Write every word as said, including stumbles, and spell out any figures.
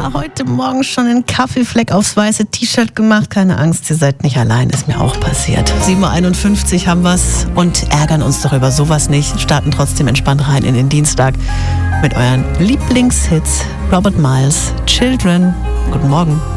Ja, heute Morgen schon einen Kaffeefleck aufs weiße T-Shirt gemacht. Keine Angst, ihr seid nicht allein, ist mir auch passiert. sieben Uhr einundfünfzig haben wir's und ärgern uns doch über sowas nicht. Starten trotzdem entspannt rein in den Dienstag mit euren Lieblingshits. Robert Miles, Children. Guten Morgen.